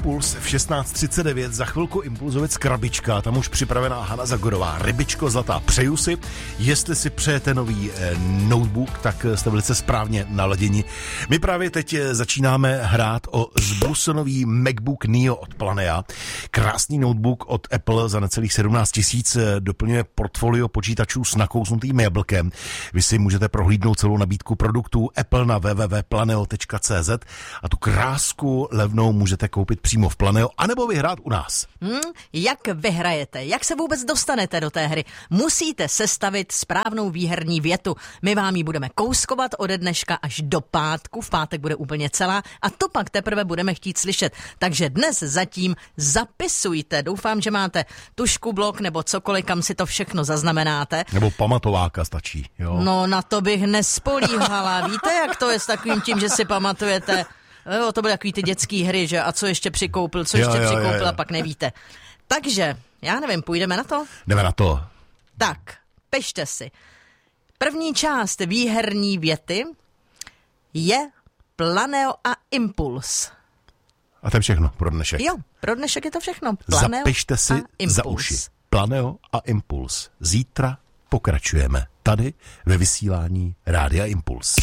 Impuls v 16:39, za chvilku Impulzovec krabička, tam už připravená Hana Zagorová. Rybičko zlatá, přeju si. Jestli si přejete nový notebook, tak jste velice správně naladěni. My právě teď začínáme hrát o zbrusonový MacBook Neo od Planea. Krásný notebook od Apple za necelých 17 000 doplňuje portfolio počítačů s nakouznutým jablkem. Vy si můžete prohlídnout celou nabídku produktů Apple na www.planeo.cz a tu krásku levnou můžete koupit přímo v Planeo, anebo vyhrát u nás. Jak vyhrajete? Jak se vůbec dostanete do té hry? Musíte sestavit správnou výherní větu. My vám ji budeme kouskovat ode dneška až do pátku. V pátek bude úplně celá a to pak teprve budeme chtít slyšet. Takže dnes zatím zapisujte. Doufám, že máte tušku, blok nebo cokoliv, kam si to všechno zaznamenáte. Nebo pamatováka stačí, jo? No, na to bych nespolíhala. Víte, jak to je s takovým tím, že si pamatujete? Jo, to byly takový ty dětský hry, že a co ještě přikoupil, a pak nevíte. Takže, já nevím, půjdeme na to? Jdeme na to. Tak, pište si. První část výherní věty je Planeo a Impuls. A to je všechno pro dnešek. Jo, pro dnešek je to všechno. Planeo Zapište si za uši. Planeo a Impuls. Zítra pokračujeme tady ve vysílání Rádia Impuls.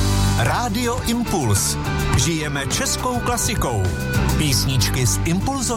Rádio Impuls. Žijeme českou klasikou. Písničky z Impulzové